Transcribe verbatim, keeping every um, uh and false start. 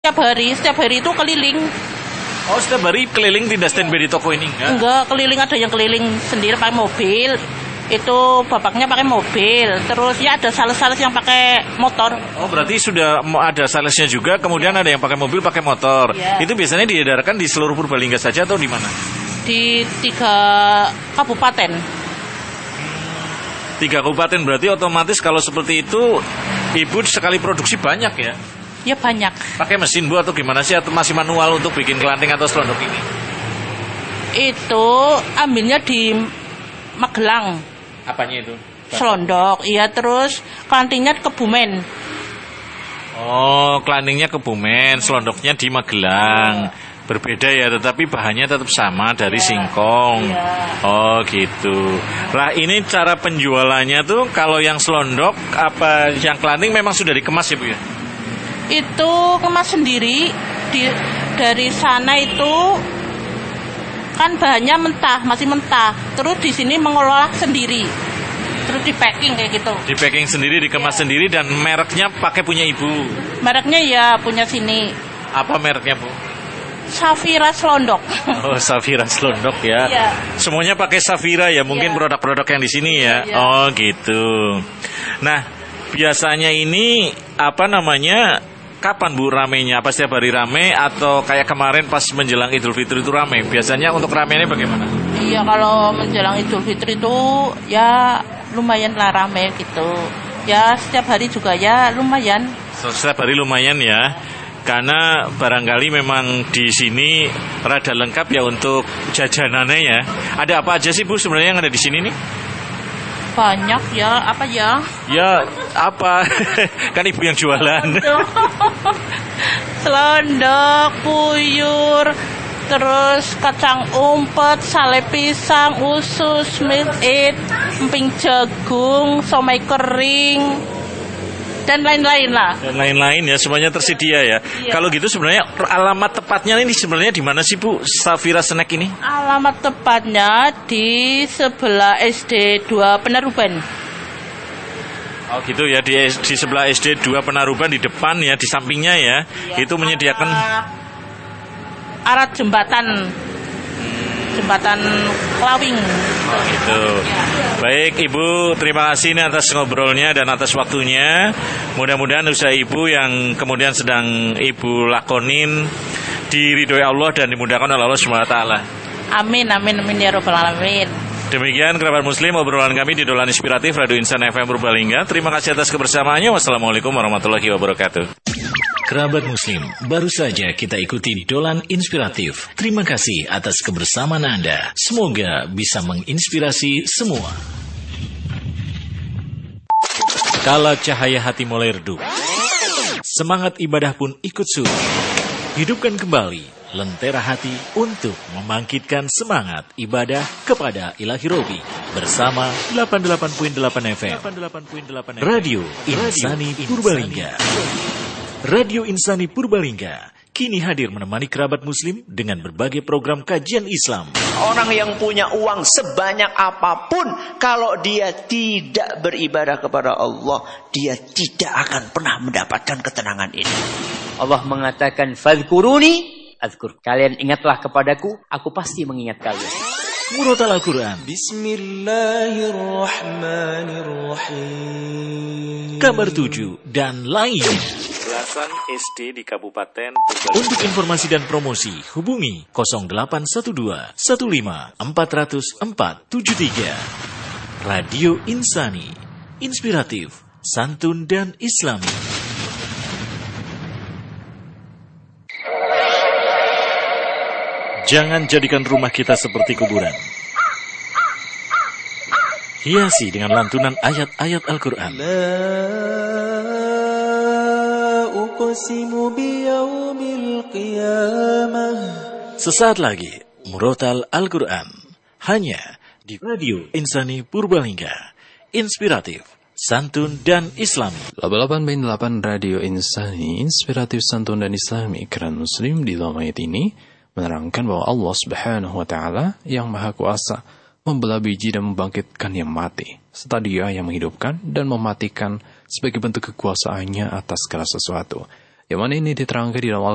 Setiap hari, setiap hari itu keliling. Oh, setiap hari keliling tidak standby di toko ini enggak? Enggak, keliling ada yang keliling sendiri pakai mobil. Itu bapaknya pakai mobil. Terus ya ada sales-sales yang pakai motor. Oh, berarti sudah ada salesnya juga, kemudian ada yang pakai mobil, pakai motor. Ya. Itu biasanya diedarkan di seluruh Purbalingga saja atau di mana? Di tiga kabupaten. Tiga kabupaten berarti otomatis kalau seperti itu Ibu sekali produksi banyak ya? Ya banyak. Pakai mesin Bu atau gimana sih, atau masih manual untuk bikin kelanting atau selondok ini? Itu ambilnya di Magelang. Apanya itu? Selondok, iya, terus kelantingnya Kebumen. Oh, kelantingnya Kebumen, selondoknya di Magelang. Berbeda ya, tetapi bahannya tetap sama dari ya, singkong. Ya. Oh gitu. Lah ini cara penjualannya tuh kalau yang selondok apa yang kelanting memang sudah dikemas ya Bu ya? Itu kemas sendiri di, dari sana itu kan bahannya mentah, masih mentah. Terus di sini mengolah sendiri. Terus di packing kayak gitu. Di packing sendiri, dikemas ya. Sendiri dan mereknya pakai punya Ibu. Mereknya ya punya sini. Apa mereknya Bu? Safira Selondok. Oh, Safira Selondok ya. Ya. Semuanya pakai Safira ya, mungkin ya. Produk-produk yang di sini ya. Ya. Oh, gitu. Nah, biasanya ini apa namanya? Kapan Bu ramenya? Apa setiap hari rame atau kayak kemarin pas menjelang Idul Fitri itu rame? Biasanya untuk ramenya bagaimana? Iya, kalau menjelang Idul Fitri itu ya lumayan lah rame gitu. Ya setiap hari juga ya lumayan. Setiap hari lumayan ya. Karena barangkali memang di sini rada lengkap ya untuk jajanannya ya. Ada apa aja sih Bu sebenarnya yang ada di sini nih? Banyak ya, apa ya? Ya, apa? Kan Ibu yang jualan. Selondok, puyur, terus kacang umpet, sale pisang, usus, meat it, emping jagung, somai kering, dan lain-lain lah. Dan lain-lain ya, semuanya tersedia ya. Iya. Kalau gitu sebenarnya alamat tepatnya ini sebenarnya di mana sih Bu, Safira Snack ini? Alamat tepatnya di sebelah S D dua Penaruban. Oh gitu ya, di, di sebelah S D dua Penaruban di depan ya, di sampingnya ya. Iya, itu menyediakan arah jembatan. Jembatan Kelawing. Oh gitu. Baik Ibu, terima kasih nih atas ngobrolnya dan atas waktunya. Mudah-mudahan usaha Ibu yang kemudian sedang Ibu lakonin diridhoi Allah dan dimudahkan oleh Allah subhanahu wa taala. Amin, amin, amin ya rabbal alamin. Demikian kerabat muslim obrolan kami di Dolan Inspiratif Radio Insan F M Purbalingga. Terima kasih atas kebersamaannya. Wassalamualaikum warahmatullahi wabarakatuh. Kerabat muslim, baru saja kita ikuti Dolan Inspiratif. Terima kasih atas kebersamaan Anda. Semoga bisa menginspirasi semua. Kala cahaya hati mulai redup, semangat ibadah pun ikut surut. Hidupkan kembali lentera hati untuk membangkitkan semangat ibadah kepada Ilahi Robi bersama delapan puluh delapan koma delapan F M Radio Insani Purbalingga. Radio Insani Purbalingga kini hadir menemani kerabat muslim dengan berbagai program kajian Islam. Orang yang punya uang sebanyak apapun, kalau dia tidak beribadah kepada Allah, dia tidak akan pernah mendapatkan ketenangan ini. Allah mengatakan, "Fadhkuruni azkur." Kalian ingatlah kepadaku, aku pasti mengingat kalian. Murotal Al-Quran. Bismillahirrahmanirrahim. Kabar tujuh dan lain. Belasan S D di Kabupaten Purbalingga. Untuk informasi dan promosi, hubungi nol delapan satu dua satu lima empat nol nol empat tujuh tiga. Radio Insani, inspiratif, santun dan islami. Jangan jadikan rumah kita seperti kuburan. Hiasi dengan lantunan ayat-ayat Al-Quran. Sesaat lagi, Murotal Al-Quran. Hanya di Radio Insani Purbalingga. Inspiratif, santun dan islami. delapan puluh delapan koma delapan Radio Insani, inspiratif, santun dan islami. Keren muslim di dalam ayat ini menerangkan bahwa Allah Subhanahu wa taala yang Maha Kuasa membelah biji dan membangkitkan yang mati, serta Dia yang menghidupkan dan mematikan sebagai bentuk kekuasaannya atas segala sesuatu. Yang mana ini diterangkan di dalam